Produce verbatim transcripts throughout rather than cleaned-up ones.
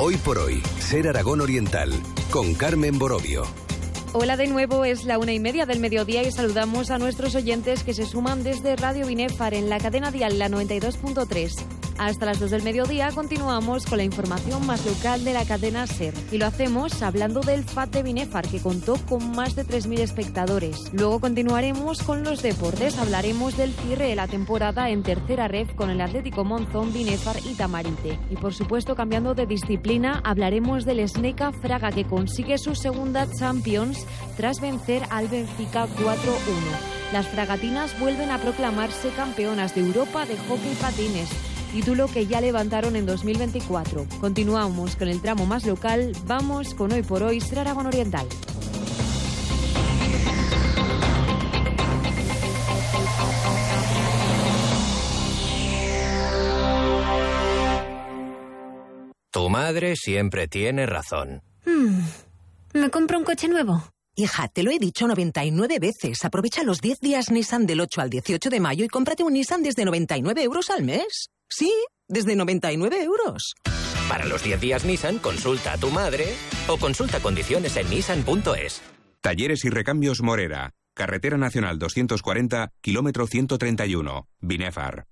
Hoy por hoy, Ser Aragón Oriental, con Carmen Borovio. Hola de nuevo, es la una y media del mediodía y saludamos a nuestros oyentes que se suman desde Radio Binefar en la cadena dial la noventa y dos punto tres. Hasta las dos del mediodía continuamos con la información más local de la cadena SER. Y lo hacemos hablando del F A T de Binefar, que contó con más de tres mil espectadores. Luego continuaremos con los deportes. Hablaremos del cierre de la temporada en tercera ref con el Atlético Monzón, Binefar y Tamarite. Y por supuesto, cambiando de disciplina, hablaremos del Sneca Fraga, que consigue su segunda Champions tras vencer al Benfica cuatro uno. Las fragatinas vuelven a proclamarse campeonas de Europa de hockey patines, título que ya levantaron en dos mil veinticuatro. Continuamos con el tramo más local. Vamos con Hoy por Hoy, Ser Aragón Oriental. Tu madre siempre tiene razón. Hmm. ¿Me compro un coche nuevo? Hija, te lo he dicho noventa y nueve veces. Aprovecha los diez días Nissan del ocho al dieciocho de mayo y cómprate un Nissan desde noventa y nueve euros al mes. Sí, desde noventa y nueve euros. Para los diez días Nissan, consulta a tu madre o consulta condiciones en nissan punto es. Talleres y recambios Morera. Carretera Nacional doscientos cuarenta, kilómetro ciento treinta y uno. Binefar.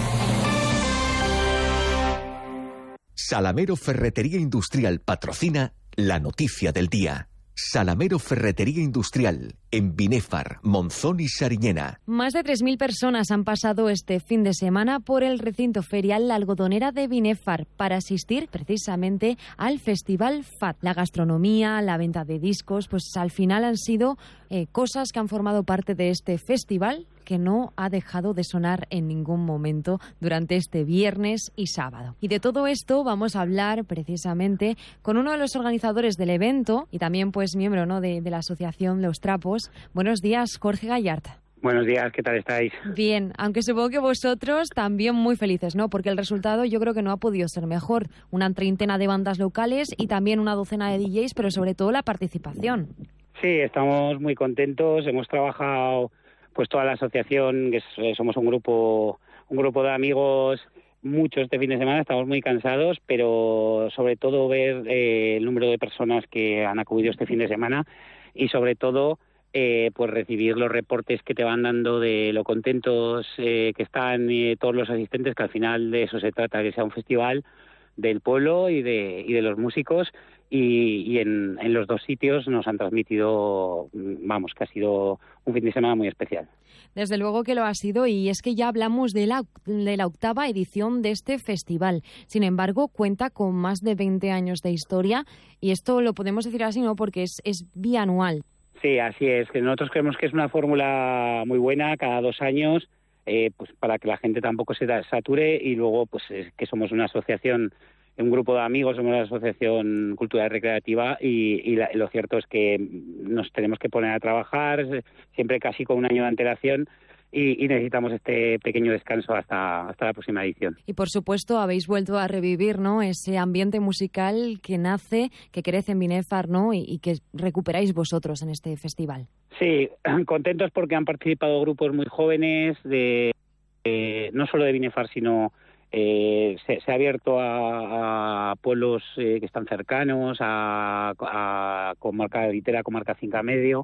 Salamero Ferretería Industrial patrocina la noticia del día. Salamero Ferretería Industrial, en Binefar, Monzón y Sariñena. Más de tres mil personas han pasado este fin de semana por el recinto ferial La Algodonera de Binefar para asistir precisamente al Festival F A T. La gastronomía, la venta de discos, pues al final han sido eh, cosas que han formado parte de este festival, que no ha dejado de sonar en ningún momento durante este viernes y sábado. Y de todo esto vamos a hablar precisamente con uno de los organizadores del evento y también pues miembro, ¿no?, de, de la asociación Los Trapos. Buenos días, Jorge Gallart. Buenos días, ¿qué tal estáis? Bien, aunque supongo que vosotros también muy felices, ¿no? Porque el resultado yo creo que no ha podido ser mejor. Una treintena de bandas locales y también una docena de D Js, pero sobre todo la participación. Sí, estamos muy contentos, hemos trabajado pues toda la asociación, que es, somos un grupo un grupo de amigos, muchos este fin de semana, estamos muy cansados, pero sobre todo ver eh, el número de personas que han acudido este fin de semana y sobre todo eh, pues recibir los reportes que te van dando de lo contentos eh, que están eh, todos los asistentes, que al final de eso se trata, que sea un festival del pueblo y de y de los músicos. Y, y en, en los dos sitios nos han transmitido, vamos, que ha sido un fin de semana muy especial. Desde luego que lo ha sido, y es que ya hablamos de la, de la octava edición de este festival. Sin embargo, cuenta con más de veinte años de historia, y esto lo podemos decir así, ¿no?, porque es, es bianual. Sí, así es. Que nosotros creemos que es una fórmula muy buena, cada dos años, eh, pues para que la gente tampoco se sature, y luego pues es que somos una asociación, un grupo de amigos, somos una asociación cultural recreativa y, y la, lo cierto es que nos tenemos que poner a trabajar siempre casi con un año de antelación y, y necesitamos este pequeño descanso hasta, hasta la próxima edición. Y por supuesto habéis vuelto a revivir, ¿no?, ese ambiente musical que nace, que crece en Binefar, ¿no?, y, y que recuperáis vosotros en este festival. Sí, contentos porque han participado grupos muy jóvenes, de eh, no solo de Binefar, sino Eh, se, se ha abierto a, a pueblos eh, que están cercanos, a, a comarca de Vitera, comarca Cinca Medio,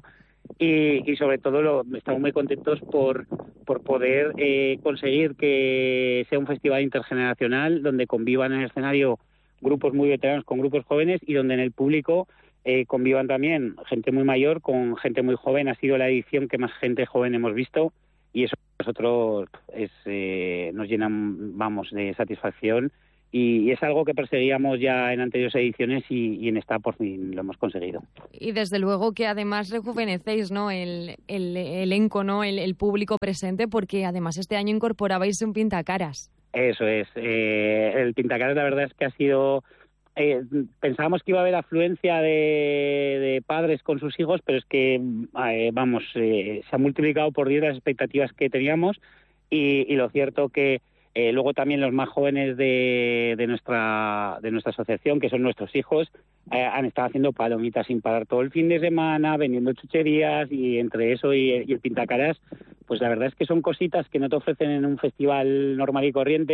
y, y sobre todo lo, estamos muy contentos por, por poder eh, conseguir que sea un festival intergeneracional donde convivan en el escenario grupos muy veteranos con grupos jóvenes y donde en el público eh, convivan también gente muy mayor con gente muy joven. Ha sido la edición que más gente joven hemos visto y eso nosotros es, eh, nos llenan, vamos, de satisfacción y, y es algo que perseguíamos ya en anteriores ediciones y, y en esta por fin lo hemos conseguido. Y desde luego que además rejuvenecéis, ¿no?, el, el elenco, ¿no?, el, el público presente, porque además este año incorporabais un pintacaras. Eso es, eh, el pintacaras la verdad es que ha sido... Eh, pensábamos que iba a haber afluencia de, de padres con sus hijos, pero es que, eh, vamos, eh, se ha multiplicado por diez las expectativas que teníamos y, y lo cierto que eh, luego también los más jóvenes de, de nuestra de nuestra asociación, que son nuestros hijos, eh, han estado haciendo palomitas sin parar todo el fin de semana, vendiendo chucherías y entre eso y, y el pintacaras, pues la verdad es que son cositas que no te ofrecen en un festival normal y corriente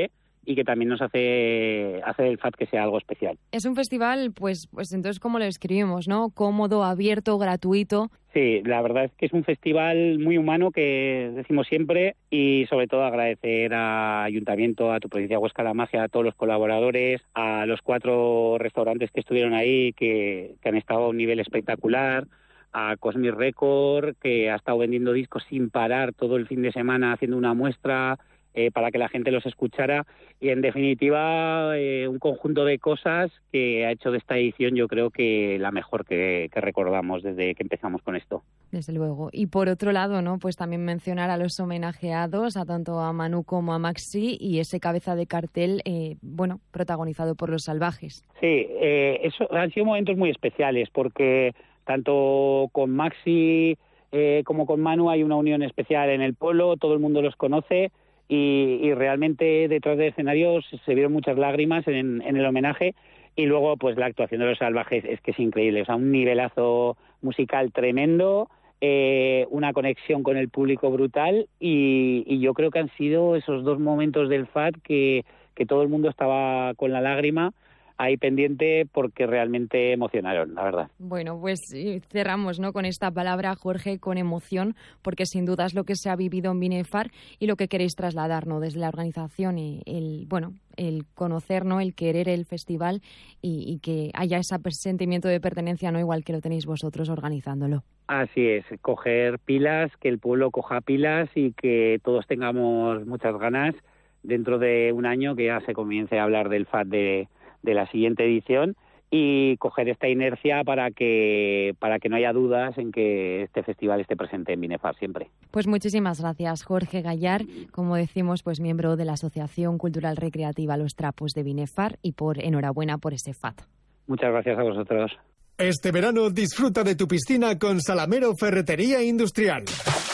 y que también nos hace hacer el F A D que sea algo especial. Es un festival, pues, pues entonces, ¿cómo lo describimos, no? Cómodo, abierto, gratuito. Sí, la verdad es que es un festival muy humano, que decimos siempre, y sobre todo agradecer a Ayuntamiento, a tu provincia Huesca La Magia, a todos los colaboradores, a los cuatro restaurantes que estuvieron ahí, que, que han estado a un nivel espectacular, a Cosmic Record, que ha estado vendiendo discos sin parar todo el fin de semana, haciendo una muestra eh, para que la gente los escuchara, y en definitiva eh, un conjunto de cosas que ha hecho de esta edición, yo creo que la mejor que, que recordamos desde que empezamos con esto. Desde luego. Y por otro lado, ¿no? Pues también mencionar a los homenajeados, a tanto a Manu como a Maxi, y ese cabeza de cartel, eh, bueno, protagonizado por Los Salvajes. Sí, eh, eso han sido momentos muy especiales, porque tanto con Maxi eh, como con Manu hay una unión especial en el pueblo, todo el mundo los conoce, y, y realmente detrás del escenario se vieron muchas lágrimas en, en el homenaje, y luego pues la actuación de Los Salvajes es que es increíble, o sea, un nivelazo musical tremendo, eh, una conexión con el público brutal, y, y yo creo que han sido esos dos momentos del F A D que, que todo el mundo estaba con la lágrima ahí pendiente, porque realmente emocionaron, la verdad. Bueno, pues cerramos, ¿no?, con esta palabra, Jorge, con emoción, porque sin duda es lo que se ha vivido en Binefar y lo que queréis trasladar, ¿no?, desde la organización, y el, bueno, el conocer, ¿no?, el querer el festival, y, y que haya ese sentimiento de pertenencia, ¿no?, igual que lo tenéis vosotros organizándolo. Así es, coger pilas, que el pueblo coja pilas y que todos tengamos muchas ganas dentro de un año que ya se comience a hablar del F A D de de la siguiente edición, y coger esta inercia para que para que no haya dudas en que este festival esté presente en Binefar siempre. Pues muchísimas gracias, Jorge Gallar, como decimos, pues miembro de la Asociación Cultural Recreativa Los Trapos de Binefar, y por enhorabuena por ese F A D. Muchas gracias a vosotros. Este verano disfruta de tu piscina con Salamero Ferretería Industrial.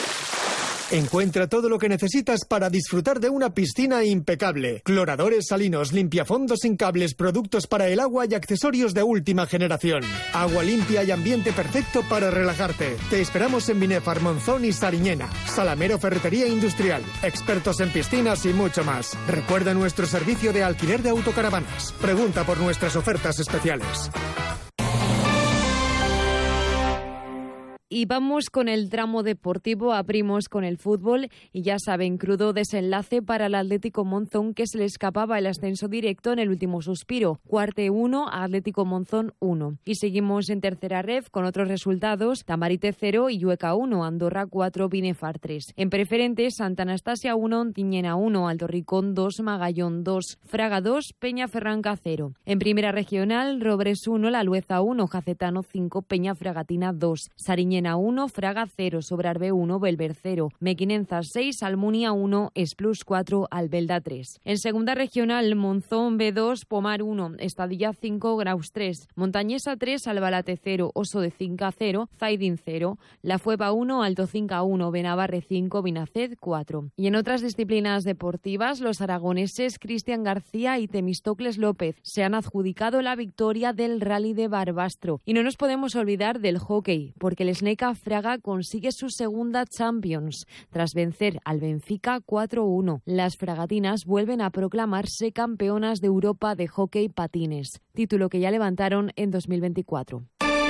Encuentra todo lo que necesitas para disfrutar de una piscina impecable. Cloradores salinos, limpiafondos sin cables, productos para el agua y accesorios de última generación. Agua limpia y ambiente perfecto para relajarte. Te esperamos en Binefar, Monzón y Sariñena. Salamero Ferretería Industrial. Expertos en piscinas y mucho más. Recuerda nuestro servicio de alquiler de autocaravanas. Pregunta por nuestras ofertas especiales. Y vamos con el tramo deportivo, abrimos con el fútbol, y ya saben, crudo desenlace para el Atlético Monzón, que se le escapaba el ascenso directo en el último suspiro. Cuarte uno, Atlético Monzón uno. Y seguimos en tercera ref con otros resultados: Tamarite cero y Llueca uno, Andorra cuatro, Binefar tres. En preferente, Santa Anastasia uno, Ontiñena uno, Alto Ricón dos, Magallón dos, Fraga dos, Peña Ferranca cero. En primera regional, Robres uno, La Lueza uno, Jacetano cinco, Peña Fragatina dos, Sariñena uno, Fraga cero, Sobrarbe uno, Belver cero, Mequinenza seis, Almunia uno, Esplus cuatro, Albelda tres. En segunda regional, Monzón B dos, Pomar uno, Estadilla cinco, Graus tres, Montañesa tres, Albalate cero, Oso de Cinca cero, Zaidín cero, La Fueva uno, Alto Cinca uno, Benavarre cinco, Binaced cuatro. Y en otras disciplinas deportivas, los aragoneses Cristian García y Temistocles López se han adjudicado la victoria del Rally de Barbastro. Y no nos podemos olvidar del hockey, porque el Sneca Fraga consigue su segunda Champions tras vencer al Benfica cuatro uno. Las fragatinas vuelven a proclamarse campeonas de Europa de hockey patines, título que ya levantaron en dos mil veinticuatro.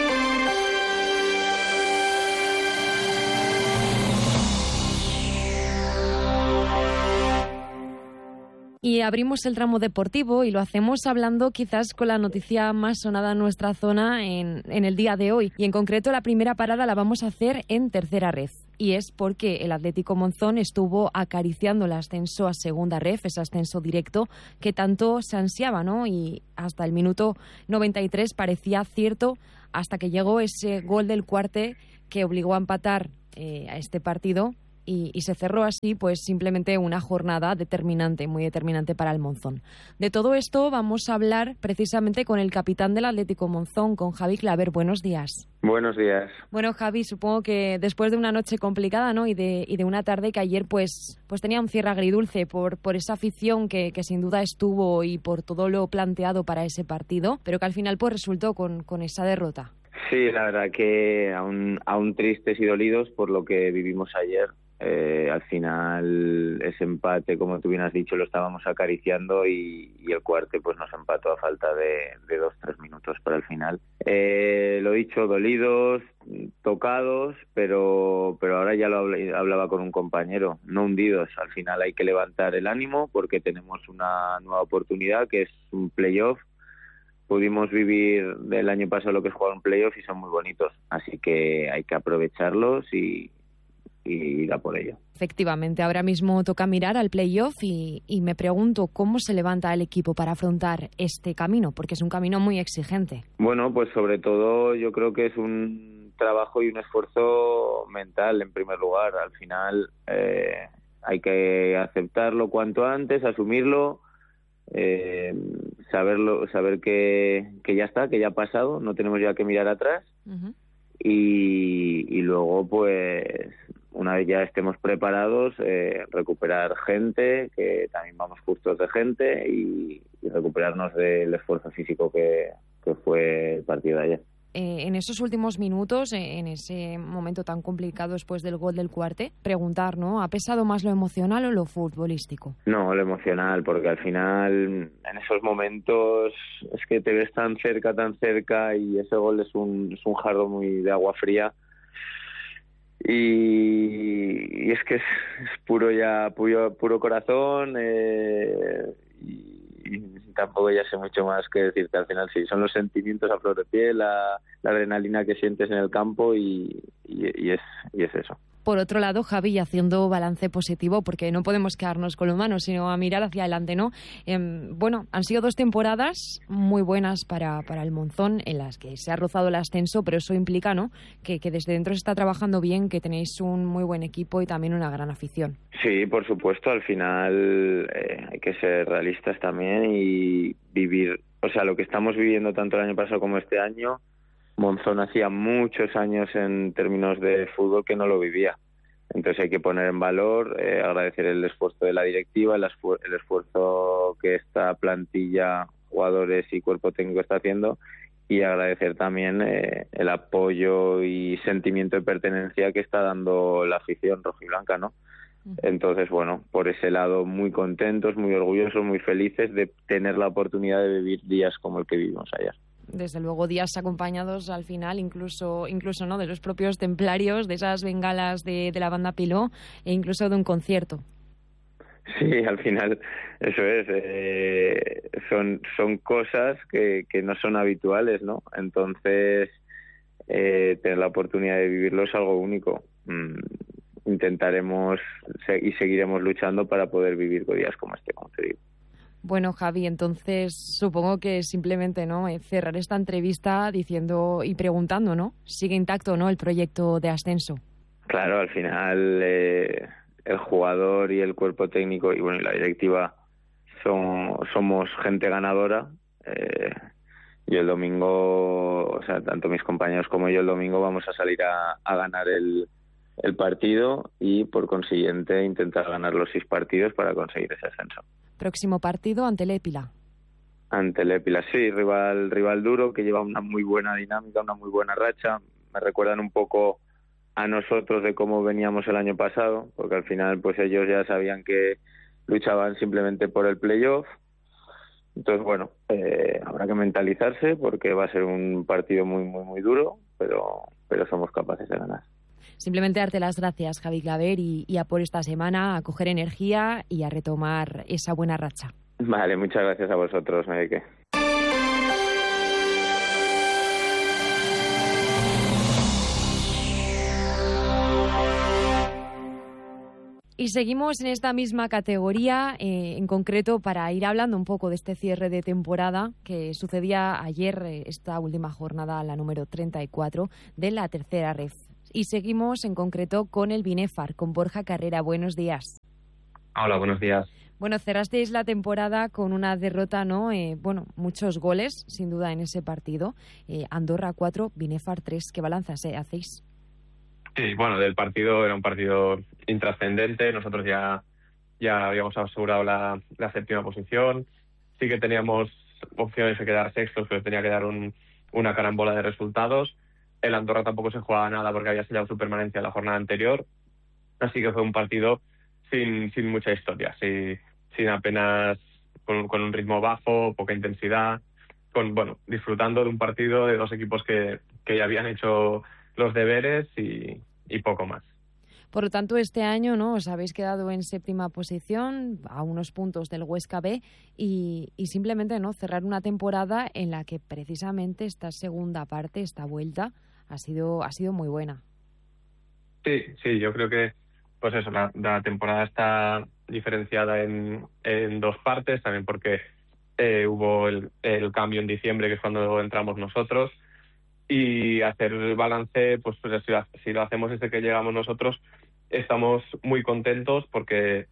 Y abrimos el tramo deportivo, y lo hacemos hablando quizás con la noticia más sonada en nuestra zona en, en el día de hoy. Y en concreto la primera parada la vamos a hacer en tercera ref. Y es porque el Atlético Monzón estuvo acariciando el ascenso a segunda ref, ese ascenso directo que tanto se ansiaba, ¿no? Y hasta el minuto noventa y tres parecía cierto, hasta que llegó ese gol del Cuarte que obligó a empatar eh, a este partido. Y, y se cerró así, pues simplemente una jornada determinante, muy determinante para el Monzón. De todo esto vamos a hablar precisamente con el capitán del Atlético Monzón, con Javi Claver. Buenos días. Buenos días. Bueno, Javi, supongo que después de una noche complicada, ¿no?, y de, y de una tarde que ayer pues, pues tenía un cierre agridulce por, por esa afición que, que sin duda estuvo, y por todo lo planteado para ese partido, pero que al final pues resultó con, con esa derrota. Sí, la verdad que aún, aún tristes y dolidos por lo que vivimos ayer. Eh, al final ese empate, como tú bien has dicho, lo estábamos acariciando y, y el Cuarte pues nos empató a falta de, de dos, tres minutos para el final. Eh, lo dicho, dolidos, tocados, pero, pero ahora ya lo hablaba con un compañero, no hundidos. Al final hay que levantar el ánimo porque tenemos una nueva oportunidad que es un playoff. Pudimos vivir del año pasado lo que es jugar un playoff y son muy bonitos, así que hay que aprovecharlos y y ir a por ello. Efectivamente, ahora mismo toca mirar al playoff y, y me pregunto cómo se levanta el equipo para afrontar este camino, porque es un camino muy exigente. Bueno, pues sobre todo yo creo que es un trabajo y un esfuerzo mental en primer lugar. Al final eh, hay que aceptarlo cuanto antes, asumirlo, eh, saberlo, saber que, que ya está, que ya ha pasado, no tenemos ya que mirar atrás. Uh-huh. y, y luego pues una vez ya estemos preparados, eh, recuperar gente, que también vamos justos de gente, y, y recuperarnos del esfuerzo físico que, que fue el partido de ayer. Eh, en esos últimos minutos, eh, en ese momento tan complicado después del gol del Cuarte, preguntar, ¿no? ¿Ha pesado más lo emocional o lo futbolístico? No, lo emocional, porque al final en esos momentos es que te ves tan cerca, tan cerca, y ese gol es un, es un jarro muy de agua fría. Y, y es que es, es puro ya puro, puro corazón eh, y, y tampoco ya sé mucho más que decirte. Al final sí, son los sentimientos a flor de piel, la, la adrenalina que sientes en el campo y, y, y, es, y es eso. Por otro lado, Javi, haciendo balance positivo, porque no podemos quedarnos con lo humano, sino a mirar hacia adelante, ¿no? Eh, bueno, han sido dos temporadas muy buenas para, para el Monzón, en las que se ha rozado el ascenso, pero eso implica, ¿no?, que, que desde dentro se está trabajando bien, que tenéis un muy buen equipo y también una gran afición. Sí, por supuesto, al final eh, hay que ser realistas también y vivir, o sea, lo que estamos viviendo tanto el año pasado como este año. Monzón hacía muchos años en términos de fútbol que no lo vivía. Entonces hay que poner en valor, eh, agradecer el esfuerzo de la directiva, el, esfu- el esfuerzo que esta plantilla, jugadores y cuerpo técnico está haciendo, y agradecer también eh, el apoyo y sentimiento de pertenencia que está dando la afición rojiblanca, ¿no? Entonces, bueno, por ese lado muy contentos, muy orgullosos, muy felices de tener la oportunidad de vivir días como el que vivimos ayer. Desde luego, días acompañados al final incluso incluso no de los propios templarios, de esas bengalas de, de la banda Piló, e incluso de un concierto. Sí, al final eso es, eh, son son cosas que, que no son habituales, ¿no? Entonces eh, tener la oportunidad de vivirlo es algo único. Mm, intentaremos se- y seguiremos luchando para poder vivir días como este, como te digo. Bueno, Javi, entonces supongo que simplemente, ¿no?, cerrar esta entrevista diciendo y preguntando, ¿no?, ¿sigue intacto o no el proyecto de ascenso? Claro, al final eh, el jugador y el cuerpo técnico y bueno y la directiva son, somos gente ganadora. Eh, y el domingo, o sea, tanto mis compañeros como yo el domingo vamos a salir a, a ganar el, el partido y por consiguiente intentar ganar los seis partidos para conseguir ese ascenso. Próximo partido ante el Épila. Ante el Épila, sí, rival rival duro, que lleva una muy buena dinámica, una muy buena racha. Me recuerdan un poco a nosotros de cómo veníamos el año pasado, porque al final pues ellos ya sabían que luchaban simplemente por el playoff. Entonces, bueno, eh, habrá que mentalizarse porque va a ser un partido muy, muy, muy duro, pero, pero somos capaces de ganar. Simplemente darte las gracias, Javi Claver, y, y a por esta semana, a coger energía y a retomar esa buena racha. Vale, muchas gracias a vosotros, no hay que. Y seguimos en esta misma categoría, eh, en concreto para ir hablando un poco de este cierre de temporada que sucedía ayer, eh, esta última jornada, la número treinta y cuatro de la tercera ref. Y seguimos en concreto con el Binefar, con Borja Carrera. Buenos días. Hola, buenos días. Bueno, cerrasteis la temporada con una derrota, ¿no? Eh, bueno, muchos goles, sin duda, en ese partido. Eh, Andorra cuatro, Binefar tres. ¿Qué balanzas eh, hacéis? Sí, bueno, del partido era un partido intrascendente. Nosotros ya, ya habíamos asegurado la, la séptima posición. Sí que teníamos opciones de quedar sextos, pero tenía que dar un, una carambola de resultados. El Andorra tampoco se jugaba nada porque había sellado su permanencia la jornada anterior. Así que fue un partido sin, sin mucha historia, sin, sin apenas, con, con un ritmo bajo, poca intensidad, con bueno disfrutando de un partido de dos equipos que, que ya habían hecho los deberes y, y poco más. Por lo tanto, este año, ¿no?, os habéis quedado en séptima posición, a unos puntos del Huesca B, y, y simplemente, ¿no?, cerrar una temporada en la que precisamente esta segunda parte, esta vuelta, ha sido ha sido muy buena. Sí, sí, yo creo que, pues eso, la, la temporada está diferenciada en, en dos partes, también porque eh, hubo el, el cambio en diciembre, que es cuando entramos nosotros, y hacer el balance, pues, pues si, lo, si lo hacemos desde que llegamos nosotros, estamos muy contentos porque,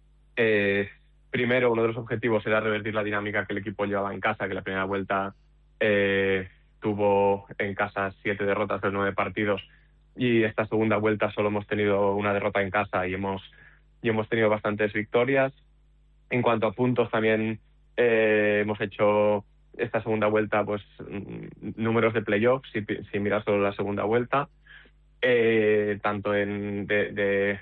eh, primero, uno de los objetivos era revertir la dinámica que el equipo llevaba en casa, que la primera vuelta eh, tuvo en casa siete derrotas de nueve partidos, y esta segunda vuelta solo hemos tenido una derrota en casa y hemos, y hemos tenido bastantes victorias. En cuanto a puntos, también eh, hemos hecho esta segunda vuelta, pues, números de playoffs, si, si miras solo la segunda vuelta, eh, tanto en de, de,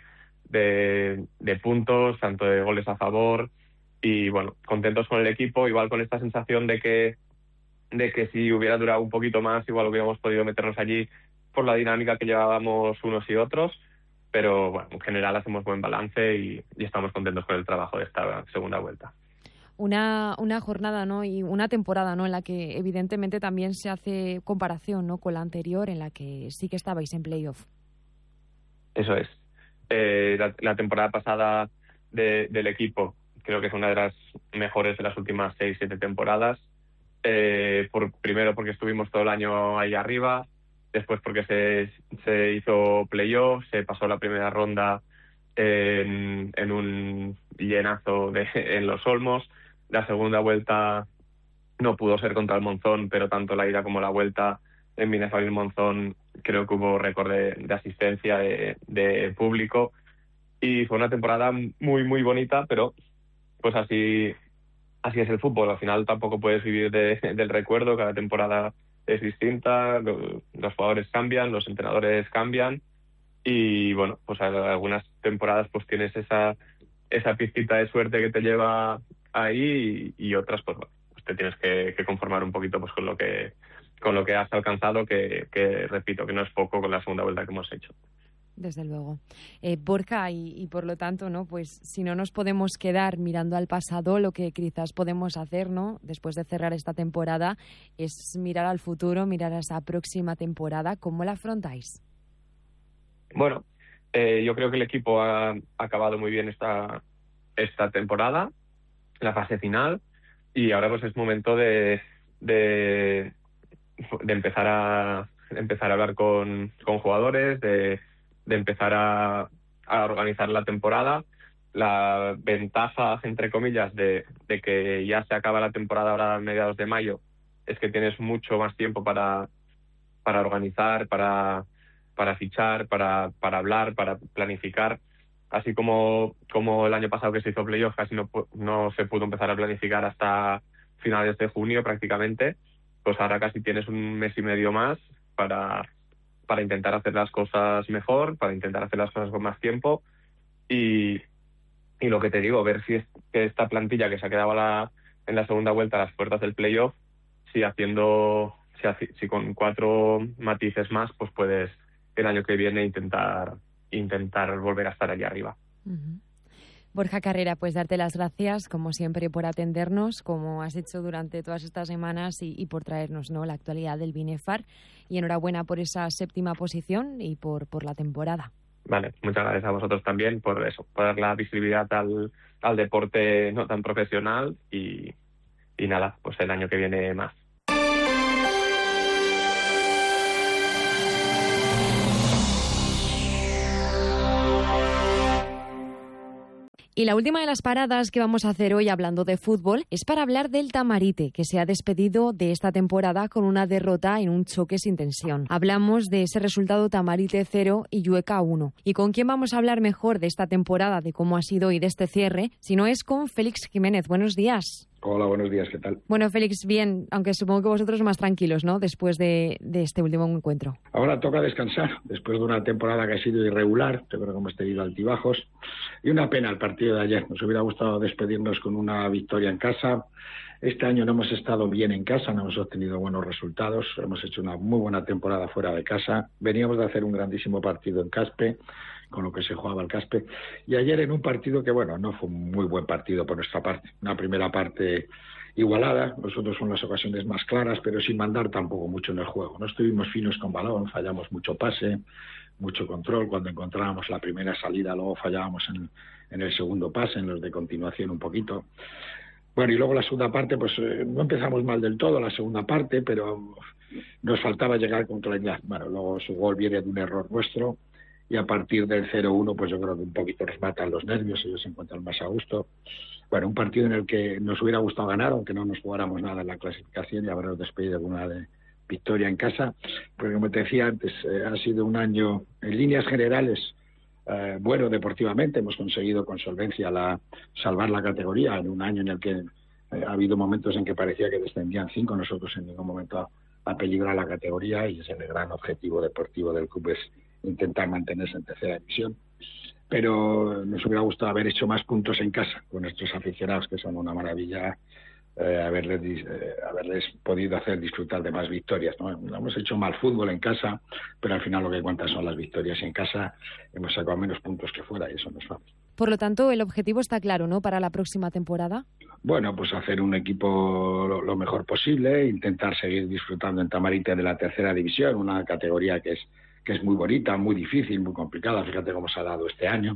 de, de puntos, tanto de goles a favor, y bueno, contentos con el equipo, igual con esta sensación de que de que si hubiera durado un poquito más, igual hubiéramos podido meternos allí por la dinámica que llevábamos unos y otros, pero bueno, en general hacemos buen balance y, y estamos contentos con el trabajo de esta segunda vuelta. Una, una jornada, ¿no?, y una temporada, ¿no?, en la que evidentemente también se hace comparación, ¿no?, con la anterior, en la que sí que estabais en playoff. Eso es. Eh, la, la temporada pasada de, del equipo creo que es una de las mejores de las últimas seis, siete temporadas. Eh, por, primero porque estuvimos todo el año ahí arriba, después porque se, se hizo playoff, se pasó la primera ronda en, en un llenazo de, en Los Olmos. La segunda vuelta no pudo ser contra el Monzón, pero tanto la ida como la vuelta en Binefar y el Monzón creo que hubo récord de, de asistencia de, de público, y fue una temporada muy, muy bonita, pero pues así, así es el fútbol. Al final tampoco puedes vivir de, del recuerdo, cada temporada es distinta, lo, los jugadores cambian, los entrenadores cambian, y bueno, pues algunas temporadas pues tienes esa, esa pizquita de suerte que te lleva ahí, y, y otras pues bueno, pues te tienes que, que conformar un poquito pues con lo que con lo que has alcanzado, que, que repito que no es poco con la segunda vuelta que hemos hecho. Desde luego. Eh, Borja, y, y por lo tanto, ¿no?, pues si no nos podemos quedar mirando al pasado, lo que quizás podemos hacer, ¿no?, después de cerrar esta temporada, es mirar al futuro, mirar a esa próxima temporada. ¿Cómo la afrontáis? Bueno, eh, yo creo que el equipo ha acabado muy bien esta, esta temporada, la fase final, y ahora pues es momento de, de, de empezar a empezar a hablar con, con jugadores, de, de empezar a, a organizar la temporada. La ventaja, entre comillas, de, de que ya se acaba la temporada ahora a mediados de mayo es que tienes mucho más tiempo para, para organizar, para, para fichar, para, para hablar, para planificar. Así como, como el año pasado que se hizo playoff, casi no, no se pudo empezar a planificar hasta finales de junio prácticamente, pues ahora casi tienes un mes y medio más para, para intentar hacer las cosas mejor, para intentar hacer las cosas con más tiempo, y, y lo que te digo, ver si es que esta plantilla que se ha quedado a la, en la segunda vuelta a las puertas del playoff, si haciendo, si, si con cuatro matices más, pues puedes el año que viene intentar intentar volver a estar allí arriba. Uh-huh. Borja Carrera, pues darte las gracias, como siempre, por atendernos, como has hecho durante todas estas semanas, y, y por traernos, ¿no?, la actualidad del Binefar. Y enhorabuena por esa séptima posición y por, por la temporada. Vale, muchas gracias a vosotros también por eso, por dar la visibilidad al, al deporte no tan profesional, y, y nada, pues el año que viene más. Y la última de las paradas que vamos a hacer hoy hablando de fútbol es para hablar del Tamarite, que se ha despedido de esta temporada con una derrota en un choque sin tensión. Hablamos de ese resultado Tamarite cero y Llueca uno. ¿Y con quién vamos a hablar mejor de esta temporada, de cómo ha sido y de este cierre? Si no es con Félix Jiménez. Buenos días. Hola, buenos días, ¿qué tal? Bueno, Félix, bien, aunque supongo que vosotros más tranquilos, ¿no?, después de, de este último encuentro. Ahora toca descansar, después de una temporada que ha sido irregular, yo creo que hemos tenido altibajos, y una pena el partido de ayer. Nos hubiera gustado despedirnos con una victoria en casa. Este año no hemos estado bien en casa, no hemos obtenido buenos resultados, hemos hecho una muy buena temporada fuera de casa. Veníamos de hacer un grandísimo partido en Caspe, con lo que se jugaba el Caspe, y ayer en un partido que, bueno, no fue un muy buen partido por nuestra parte. Una primera parte igualada, nosotros son las ocasiones más claras, pero sin mandar tampoco mucho en el juego. No estuvimos finos con balón, fallamos mucho pase, mucho control. Cuando encontrábamos la primera salida, luego fallábamos en, en el segundo pase, en los de continuación un poquito. Bueno, y luego la segunda parte, pues eh, no empezamos mal del todo la segunda parte, pero nos faltaba llegar con claridad. Bueno, luego su gol viene de un error nuestro, y a partir del cero uno, pues yo creo que un poquito nos matan los nervios, ellos se encuentran más a gusto. Bueno, un partido en el que nos hubiera gustado ganar, aunque no nos jugáramos nada en la clasificación, y habernos despedido con una de victoria en casa, porque como te decía antes, eh, ha sido un año, en líneas generales, eh, bueno deportivamente. Hemos conseguido con solvencia la, salvar la categoría en un año en el que eh, ha habido momentos en que parecía que descendían cinco, nosotros en ningún momento ha peligrado la categoría, y es el gran objetivo deportivo del club, es intentar mantenerse en tercera división. Pero nos hubiera gustado haber hecho más puntos en casa con nuestros aficionados, que son una maravilla, eh, haberles, eh, haberles podido hacer disfrutar de más victorias, ¿no? Hemos hecho mal fútbol en casa, pero al final lo que cuenta son las victorias, y en casa hemos sacado menos puntos que fuera, y eso no es fácil. Por lo tanto, el objetivo está claro, ¿no?, para la próxima temporada. Bueno, pues hacer un equipo lo, lo mejor posible, intentar seguir disfrutando en Tamarite de la tercera división, una categoría que es que es muy bonita, muy difícil, muy complicada. Fíjate cómo se ha dado este año.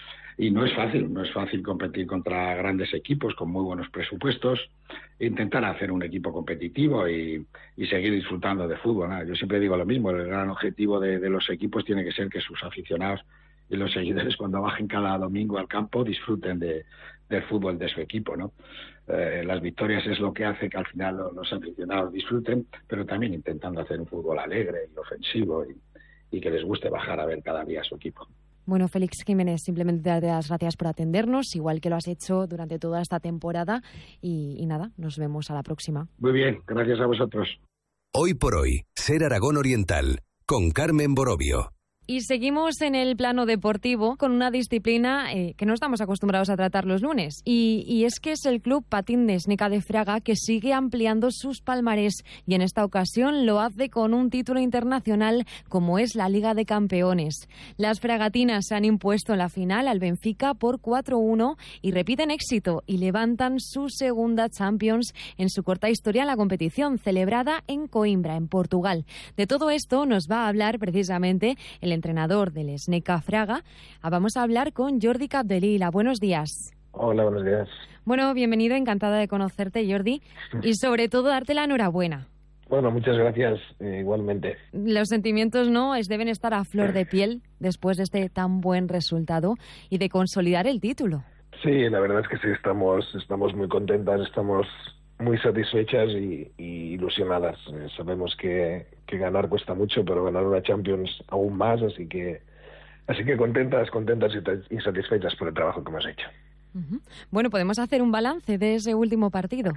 Y no es fácil, no es fácil competir contra grandes equipos con muy buenos presupuestos. Intentar hacer un equipo competitivo y, y seguir disfrutando de fútbol, ¿no? Yo siempre digo lo mismo, el gran objetivo de, de los equipos tiene que ser que sus aficionados y los seguidores, cuando bajen cada domingo al campo, disfruten de, del fútbol de su equipo, ¿no? Eh, las victorias es lo que hace que al final los, los aficionados disfruten, pero también intentando hacer un fútbol alegre y ofensivo, y y que les guste bajar a ver cada día a su equipo. Bueno, Félix Jiménez, simplemente darte las gracias por atendernos, igual que lo has hecho durante toda esta temporada, y, y nada, nos vemos a la próxima. Muy bien, gracias a vosotros. Hoy por hoy, Ser Aragón Oriental, con Carmen Borobio. Y seguimos en el plano deportivo con una disciplina eh, que no estamos acostumbrados a tratar los lunes. Y, y es que es el Club Patín de Esneca de Fraga, que sigue ampliando sus palmarés, y en esta ocasión lo hace con un título internacional como es la Liga de Campeones. Las fragatinas se han impuesto en la final al Benfica por cuatro uno y repiten éxito y levantan su segunda Champions en su corta historia en la competición, celebrada en Coimbra, en Portugal. De todo esto nos va a hablar precisamente el entrenador del Esneca Fraga. Vamos a hablar con Jordi Capdevila. Buenos días. Hola, buenos días. Bueno, bienvenido, encantada de conocerte, Jordi, y sobre todo darte la enhorabuena. Bueno, muchas gracias, eh, igualmente. Los sentimientos no es, deben estar a flor de piel después de este tan buen resultado y de consolidar el título. Sí, la verdad es que sí, estamos, estamos muy contentas, estamos muy satisfechas y, y ilusionadas. Eh, sabemos que, que ganar cuesta mucho, pero ganar una Champions aún más, así que así que contentas, contentas y, y satisfechas por el trabajo que hemos hecho. Uh-huh. Bueno, ¿podemos hacer un balance de ese último partido?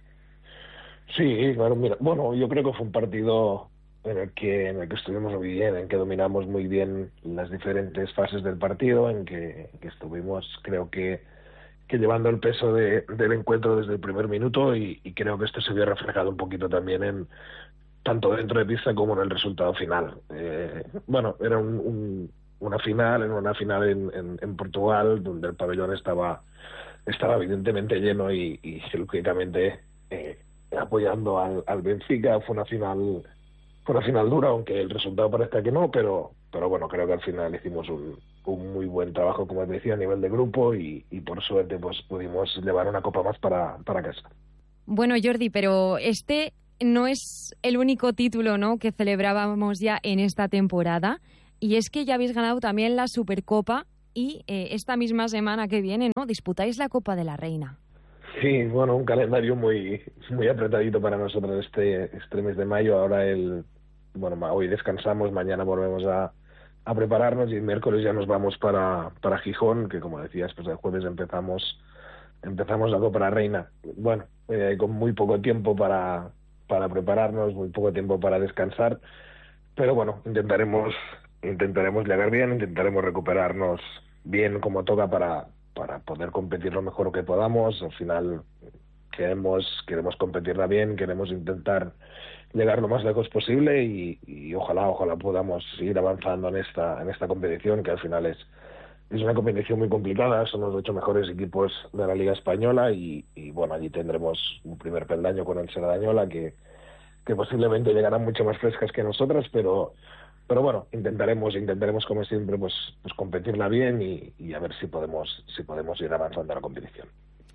Sí, claro, mira, bueno, yo creo que fue un partido en el que en el que estuvimos muy bien, en que dominamos muy bien las diferentes fases del partido, en que, en que estuvimos, creo que que llevando el peso de, del encuentro desde el primer minuto, y, y creo que esto se vio reflejado un poquito también en tanto dentro de pista como en el resultado final. Eh, bueno, era un, un, una final, en una final en, en, en Portugal, donde el pabellón estaba estaba evidentemente lleno y, y lógicamente eh, apoyando al, al Benfica. Fue una final fue una final dura, aunque el resultado parezca que no, pero pero bueno, creo que al final hicimos un un muy buen trabajo, como te decía, a nivel de grupo, y, y por suerte pues pudimos llevar una copa más para, para casa. Bueno, Jordi, pero este no es el único título, ¿no?, que celebrábamos ya en esta temporada, y es que ya habéis ganado también la Supercopa y eh, esta misma semana que viene, ¿no?, disputáis la Copa de la Reina. Sí, bueno, un calendario muy muy apretadito para nosotros este, este mes de mayo. Ahora el bueno hoy descansamos, mañana volvemos a a prepararnos, y el miércoles ya nos vamos para, para Gijón, que como decías, pues el jueves empezamos empezamos la Copa Reina, bueno, eh, con muy poco tiempo para, para prepararnos, muy poco tiempo para descansar, pero bueno, intentaremos intentaremos llegar bien, intentaremos recuperarnos bien como toca para, para poder competir lo mejor que podamos. Al final queremos queremos competirla bien, queremos intentar llegar lo más lejos posible y, y ojalá ojalá podamos seguir avanzando en esta en esta competición, que al final es es una competición muy complicada. Son los ocho mejores equipos de la Liga Española y, y bueno, allí tendremos un primer peldaño con el Cerdañola que, que posiblemente llegarán mucho más frescas que nosotras, pero pero bueno, intentaremos intentaremos como siempre pues pues competirla bien y, y a ver si podemos si podemos ir avanzando a la competición.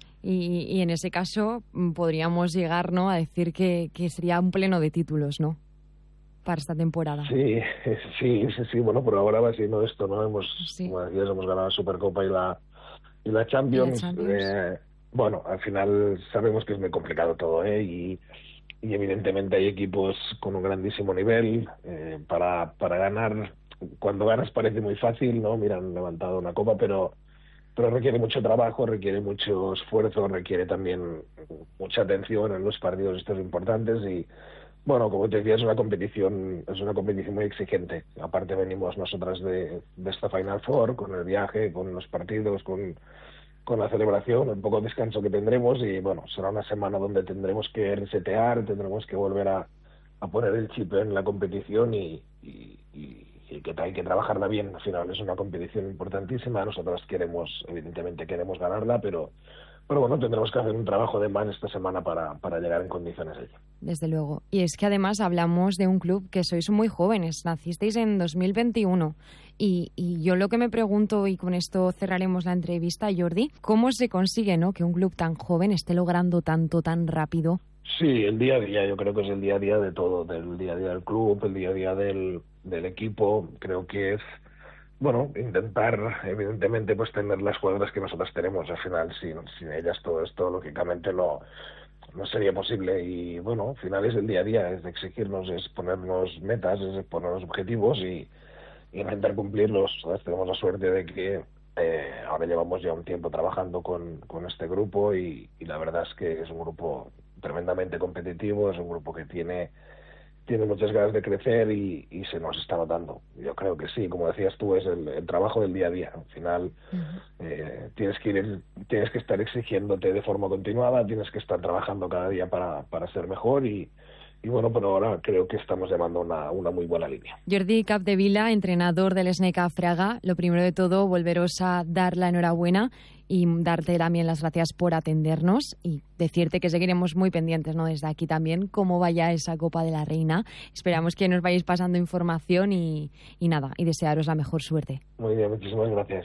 Y, y en ese caso podríamos llegar, ¿no?, a decir que, que sería un pleno de títulos, ¿no?, para esta temporada. Sí, sí, sí, sí. Bueno, por ahora va siendo esto, ¿no? Hemos, sí. como decías, hemos ganado la Supercopa y la y la Champions. ¿Y la Champions? Eh, bueno, al final sabemos que es muy complicado todo, ¿eh? Y, y evidentemente hay equipos con un grandísimo nivel eh, para para ganar. Cuando ganas parece muy fácil, ¿no? Mira, han levantado una copa, pero pero requiere mucho trabajo, requiere mucho esfuerzo, requiere también mucha atención en los partidos estos importantes y bueno, como te decía, es una competición es una competición muy exigente. Aparte venimos nosotras de, de esta Final Four, con el viaje, con los partidos, con, con la celebración, el poco descanso que tendremos y bueno, será una semana donde tendremos que resetear, tendremos que volver a, a poner el chip en la competición y, y, y, y que hay que trabajarla bien. Al final es una competición importantísima, nosotras queremos, evidentemente queremos ganarla, pero Pero bueno, tendremos que hacer un trabajo de más esta semana para, para llegar en condiciones a ello. Desde luego. Y es que además hablamos de un club que sois muy jóvenes. Nacisteis en dos mil veintiuno. Y, y yo lo que me pregunto, y con esto cerraremos la entrevista, Jordi, ¿cómo se consigue, ¿no?, que un club tan joven esté logrando tanto, tan rápido? Sí, el día a día. Yo creo que es el día a día de todo. Del día a día del club, el día a día del, del equipo. Creo que es... Bueno, intentar, evidentemente, pues tener las cuadras que nosotros tenemos. Al final, sin, sin ellas todo esto, lógicamente, no, no sería posible. Y, bueno, al final es el día a día, es de exigirnos, es ponernos metas, es ponernos objetivos y, y intentar cumplirlos. ¿Sabes? Tenemos la suerte de que eh, ahora llevamos ya un tiempo trabajando con, con este grupo y, y la verdad es que es un grupo tremendamente competitivo, es un grupo que tiene... tiene muchas ganas de crecer y, y se nos está notando. Yo creo que sí, como decías tú, es el, el trabajo del día a día. Al final uh-huh. eh, tienes que ir, tienes que estar exigiéndote de forma continuada, tienes que estar trabajando cada día para, para ser mejor y, y bueno, pero ahora creo que estamos llevando una, una muy buena línea. Jordi Capdevila, entrenador del S N K Fraga, lo primero de todo, volveros a dar la enhorabuena y darte también las gracias por atendernos y decirte que seguiremos muy pendientes, ¿no?, desde aquí también, cómo vaya esa Copa de la Reina. Esperamos que nos vayáis pasando información y, y nada, y desearos la mejor suerte. Muy bien, muchísimas gracias.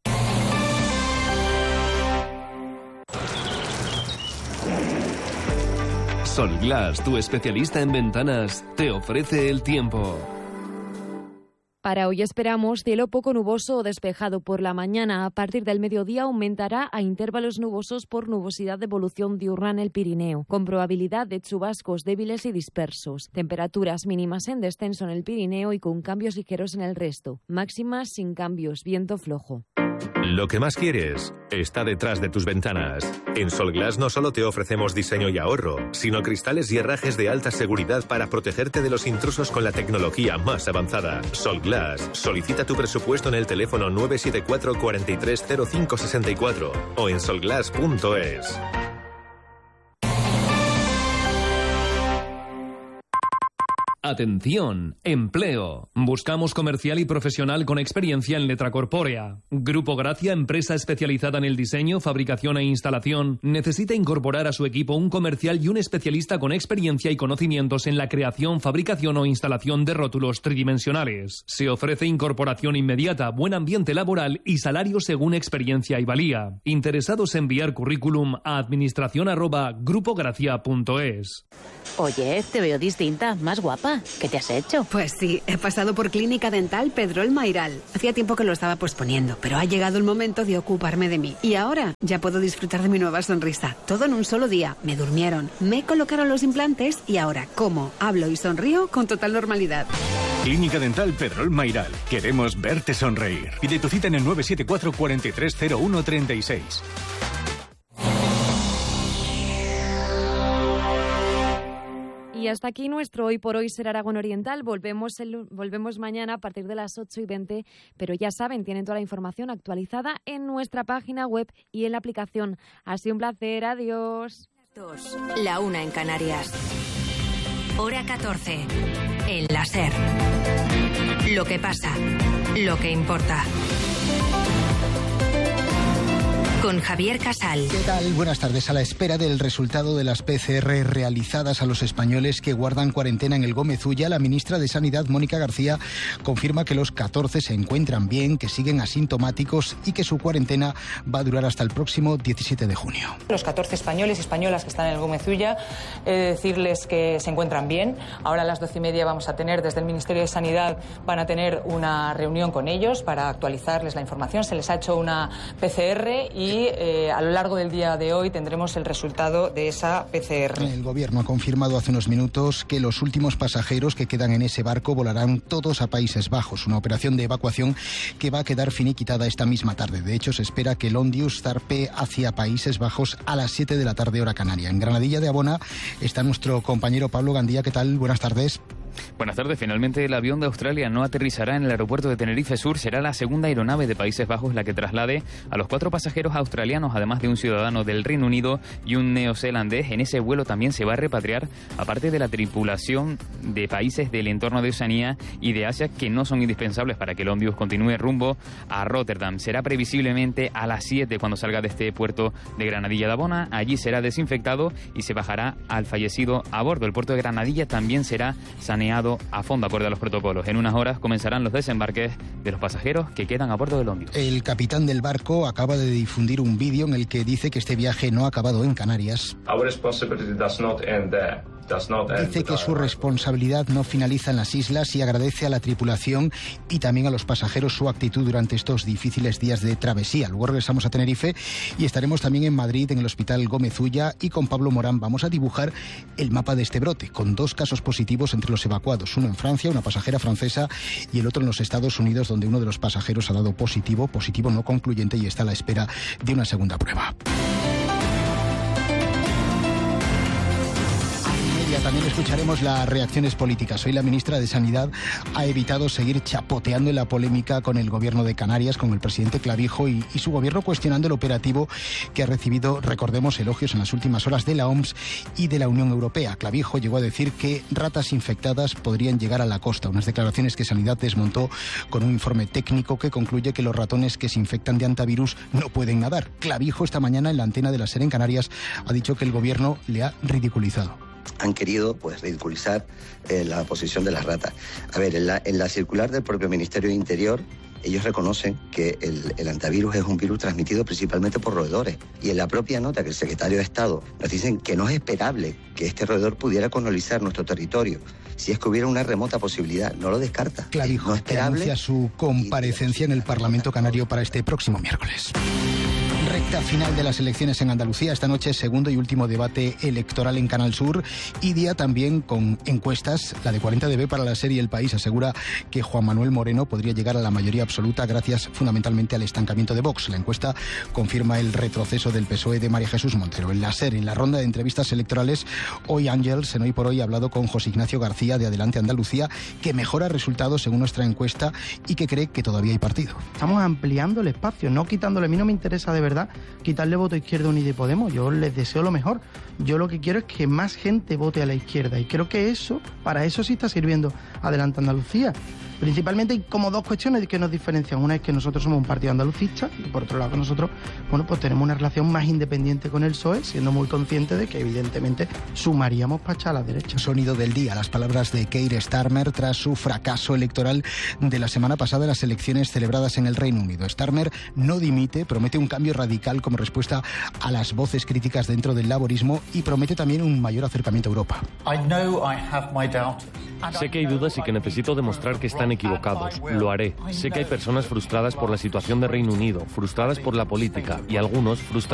Solglass, tu especialista en ventanas, te ofrece el tiempo. Para hoy esperamos cielo poco nuboso o despejado por la mañana. A partir del mediodía aumentará a intervalos nubosos por nubosidad de evolución diurna en el Pirineo, con probabilidad de chubascos débiles y dispersos. Temperaturas mínimas en descenso en el Pirineo y con cambios ligeros en el resto. Máximas sin cambios, viento flojo. Lo que más quieres está detrás de tus ventanas. En Solglass no solo te ofrecemos diseño y ahorro, sino cristales y herrajes de alta seguridad para protegerte de los intrusos con la tecnología más avanzada. Solglass. Solicita tu presupuesto en el teléfono nueve siete cuatro, cuatro tres cero cinco seis cuatro o en solglass punto es. Atención, empleo. Buscamos comercial y profesional con experiencia en letra corpórea. Grupo Gracia, empresa especializada en el diseño, fabricación e instalación, necesita incorporar a su equipo un comercial y un especialista con experiencia y conocimientos en la creación, fabricación o instalación de rótulos tridimensionales. Se ofrece incorporación inmediata, buen ambiente laboral y salario según experiencia y valía. Interesados en enviar currículum a administración arroba grupogracia punto es. Oye, te veo distinta, más guapa. ¿Qué te has hecho? Pues sí, he pasado por Clínica Dental Pedrol Mairal. Hacía tiempo que lo estaba posponiendo, pero ha llegado el momento de ocuparme de mí. Y ahora ya puedo disfrutar de mi nueva sonrisa. Todo en un solo día. Me durmieron, me colocaron los implantes y ahora como, hablo y sonrío con total normalidad. Clínica Dental Pedrol Mairal. Queremos verte sonreír. Pide tu cita en el nueve siete cuatro, cuatro tres cero uno tres seis. Y hasta aquí nuestro Hoy por Hoy Ser Aragón Oriental. Volvemos, el, volvemos mañana a partir de las ocho y veinte, pero ya saben, tienen toda la información actualizada en nuestra página web y en la aplicación. Ha sido un placer, adiós. La una en Canarias. Hora catorce. El láser. Lo que pasa, lo que importa. Con Javier Casal. ¿Qué tal? Buenas tardes. A la espera del resultado de las P C R realizadas a los españoles que guardan cuarentena en el Gómez Ulla, la ministra de Sanidad, Mónica García, confirma que los catorce se encuentran bien, que siguen asintomáticos y que su cuarentena va a durar hasta el próximo diecisiete de junio. Los catorce españoles y españolas que están en el Gómez Ulla, he de decirles que se encuentran bien. Ahora a las doce y media vamos a tener, desde el Ministerio de Sanidad, van a tener una reunión con ellos para actualizarles la información. Se les ha hecho una P C R y Y eh, a lo largo del día de hoy tendremos el resultado de esa P C R. El Gobierno ha confirmado hace unos minutos que los últimos pasajeros que quedan en ese barco volarán todos a Países Bajos, una operación de evacuación que va a quedar finiquitada esta misma tarde. De hecho, se espera que el Ondius zarpe hacia Países Bajos a las siete de la tarde, hora canaria. En Granadilla de Abona está nuestro compañero Pablo Gandía. ¿Qué tal? Buenas tardes. Buenas tardes. Finalmente el avión de Australia no aterrizará en el aeropuerto de Tenerife Sur. Será la segunda aeronave de Países Bajos la que traslade a los cuatro pasajeros australianos, además de un ciudadano del Reino Unido y un neozelandés. En ese vuelo también se va a repatriar, aparte de la tripulación de países del entorno de Oceanía y de Asia que no son indispensables para que el Ondius continúe rumbo a Rotterdam. Será previsiblemente a las siete cuando salga de este puerto de Granadilla de Abona. Allí será desinfectado y se bajará al fallecido a bordo. El puerto de Granadilla también será saneado a fondo acorde a los protocolos. En unas horas comenzarán los desembarques de los pasajeros que quedan a bordo del Ondius. El capitán del barco acaba de difundir un vídeo en el que dice que este viaje no ha acabado en Canarias. Our responsibility does not end there. Dice que su responsabilidad no finaliza en las islas y agradece a la tripulación y también a los pasajeros su actitud durante estos difíciles días de travesía. Luego regresamos a Tenerife y estaremos también en Madrid, en el Hospital Gómez Ulla, y con Pablo Morán vamos a dibujar el mapa de este brote, con dos casos positivos entre los evacuados, uno en Francia, una pasajera francesa, y el otro en los Estados Unidos, donde uno de los pasajeros ha dado positivo, positivo no concluyente, y está a la espera de una segunda prueba. También escucharemos las reacciones políticas. Hoy la ministra de Sanidad ha evitado seguir chapoteando en la polémica con el gobierno de Canarias, con el presidente Clavijo y, y su gobierno cuestionando el operativo que ha recibido, recordemos, elogios en las últimas horas de la O M S y de la Unión Europea. Clavijo llegó a decir que ratas infectadas podrían llegar a la costa, unas declaraciones que Sanidad desmontó con un informe técnico que concluye que los ratones que se infectan de antivirus no pueden nadar. Clavijo esta mañana en la antena de la SER en Canarias ha dicho que el gobierno le ha ridiculizado. Han querido pues ridiculizar eh, la posición de las ratas. A ver, en la, en la circular del propio Ministerio de Interior, ellos reconocen que el, el antivirus es un virus transmitido principalmente por roedores. Y en la propia nota que el secretario de Estado nos dicen que no es esperable que este roedor pudiera colonizar nuestro territorio. Si es que hubiera una remota posibilidad, no lo descarta. Clavijo no esperable, anuncia su comparecencia en el Parlamento Canario para este próximo miércoles. Recta final de las elecciones en Andalucía. Esta noche segundo y último debate electoral en Canal Sur y día también con encuestas. La de cuarenta de B para la serie El País asegura que Juan Manuel Moreno podría llegar a la mayoría absoluta gracias fundamentalmente al estancamiento de Vox. La encuesta confirma el retroceso del P S O E de María Jesús Montero. En la serie, en la ronda de entrevistas electorales, hoy Ángels, en Hoy por Hoy, ha hablado con José Ignacio García de Adelante Andalucía, que mejora resultados según nuestra encuesta y que cree que todavía hay partido. Estamos ampliando el espacio, no quitándole. A mí no me interesa de verdad quitarle voto a Izquierda Unida y Podemos. Yo les deseo lo mejor. Yo lo que quiero es que más gente vote a la izquierda y creo que eso, para eso sí está sirviendo Adelante Andalucía. Principalmente hay como dos cuestiones que nos diferencian. Una es que nosotros somos un partido andalucista y por otro lado que nosotros, bueno, pues tenemos una relación más independiente con el P S O E, siendo muy conscientes de que evidentemente sumaríamos para echar a la derecha. Sonido del día, las palabras de Keir Starmer tras su fracaso electoral de la semana pasada en las elecciones celebradas en el Reino Unido. Starmer no dimite, promete un cambio radical como respuesta a las voces críticas dentro del laborismo y promete también un mayor acercamiento a Europa. Sé que hay dudas y que necesito demostrar que están equivocados. Lo haré. Sé que hay personas frustradas por la situación de Reino Unido, frustradas por la política y algunos frustrados